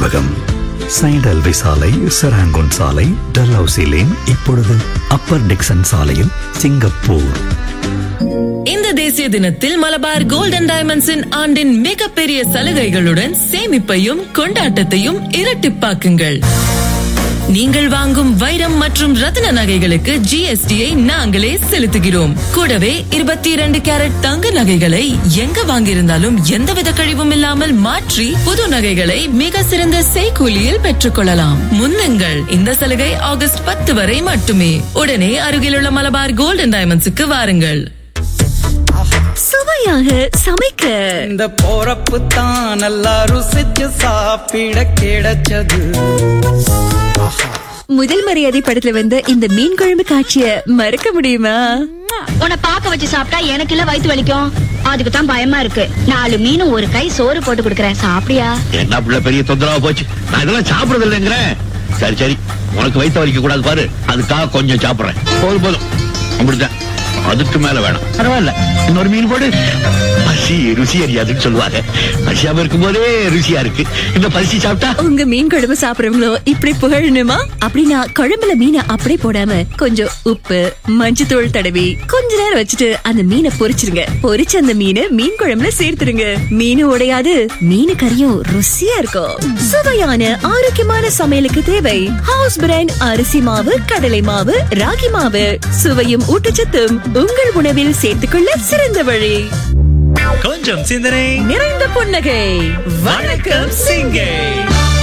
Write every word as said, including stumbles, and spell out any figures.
உணவகம். சைடல்வி சாலை, செராங்கோன் சாலை, டல்ஹவுசி லேன், இப்பொழுது அப்பர் டிக்சன் சாலையில், சிங்கப்பூர். இந்த தேசிய தினத்தில் மலபார் கோல்டன் டைமண்ட்ஸின் ஆண்டின் மிகப்பெரிய சலுகைகளுடன் சேமிப்பையும் கொண்டாட்டத்தையும் இரட்டிப்பாக்குங்கள். நீங்கள் வாங்கும் வைரம் மற்றும் ரத்தின நகைகளுக்கு ஜிஎஸ்டியை நாங்களே செலுத்துகிறோம். கூடவே இருபத்தி இரண்டு கேரட் தங்க நகைகளை எங்க வாங்கியிருந்தாலும் எந்தவித கழிவும் இல்லாமல் மாற்றி புது நகைகளை மிக சிறந்த செய்கூலியில் பெற்றுக் கொள்ளலாம். முன்னுங்கள், இந்த சலுகை ஆகஸ்ட் பத்து வரை மட்டுமே. உடனே அருகிலுள்ள மலபார் கோல்டன் டைமண்ட்ஸுக்கு வாருங்கள். சுவையாக சமைக்க இந்த போறப்பு தான் நல்லா ருசிச்சு சாப்பிட கிடைச்சது. முதல் மரியாதை படத்துல வந்த இந்த மீன் குழம்பு காட்சிய மறக்க முடியுமா? உன்னை பாக்க வச்சு சாப்பிட்டா எனக்கு இல்ல வயிற்று வலிக்கும். அதுக்கு தான் பயமா இருக்கு. நாலு மீனும் ஒரு கை சோறு போட்டு கொடுக்கறேன், சாப்பிடியா? என்ன பிள்ளை பெரிய தொந்தரவா போச்சு. நான் இதெல்லாம் சாப்பிடுறது இல்லைங்கிறேன். சரி சரி, உனக்கு வயிற்று வலிக்க கூடாது பாரு, அதுக்காக கொஞ்சம் சாப்பிடுறேன். போதும் போதும், அப்படிதான். அதுக்கு மேல வேணும். பரவாயில்ல, இன்னொரு மீன் போடு. பசி ருசி அறியாதுன்னு சொல்லுவாங்க. பசியாம இருக்கும் போதே ருசியா இருக்கு. இந்த பசி சாப்பிட்டா உங்க மீன் குழம்பு சாப்பிடுறவங்களோ இப்படி புகழணுமா? அப்படின்னா குழம்புல மீனை அப்படியே போடாம கொஞ்சம் உப்பு, மஞ்சத்தூள் தடவி கொஞ்ச நேரம் வச்சுட்டு அந்த மீனை பொரிச்சிருங்க. பொரிச்ச அந்த மீனை மீன் குழம்புல சேர்த்துருங்க. மீன் உடையாது, மீன் கறியும் ருசியா இருக்கும். சுவையான ஆரோக்கியமான சமையலுக்கு தேவை ஹவுஸ் பிராண்ட் அரிசி மாவு, கடலை மாவு, ராகி மாவு. சுவையும் ஊட்டச்சத்தும் உங்கள் உணவில் சேர்த்துக்கொள்ள சிறந்த வழி. கொஞ்சம் சிந்தனை, நிறைந்த புன்னகை. வணக்கம் சிங்கை.